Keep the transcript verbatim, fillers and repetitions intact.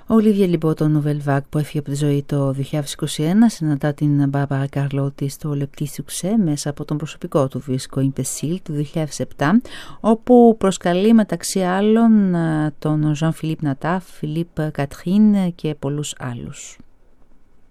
Ο Ολίβιε λοιπόν το Nouvelle Vague που έφυγε από τη ζωή το δύο χιλιάδες είκοσι ένα συναντά την Μπάρμπαρα Καρλώτη στο λεπτή σουξέ μέσα από τον προσωπικό του δίσκο Imbécile του δύο χιλιάδες επτά, όπου προσκαλεί μεταξύ άλλων τον Jean-Philippe Nataf, Philippe Catherine και πολλούς άλλους.